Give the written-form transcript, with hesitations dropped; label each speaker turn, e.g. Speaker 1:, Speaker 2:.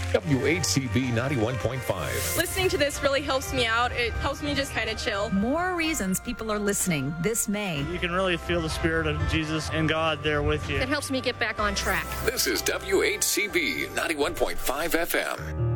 Speaker 1: WHCB 91.5.
Speaker 2: Listening to this really helps me out. It helps me just kind of chill.
Speaker 3: More reasons people are listening this May.
Speaker 4: You can really feel the spirit of Jesus and God there with you.
Speaker 5: It helps me get back on track.
Speaker 1: This is WHCB 91.5 FM.